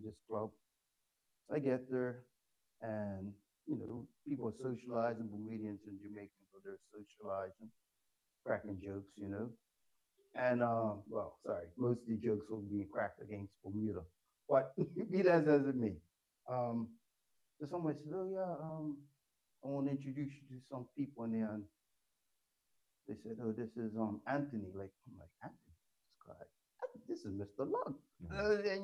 this club. So I get there, and people are socializing, Bermudians and Jamaicans, so they're socializing, cracking jokes, And well, sorry, most of the jokes will be cracked against Bermuda, but be that as it may. Um, so someone said, "Oh yeah, I want to introduce you to some people," and then they said, "Oh, this is Anthony." Like I'm like Anthony, this guy, this is Mr. Lug, and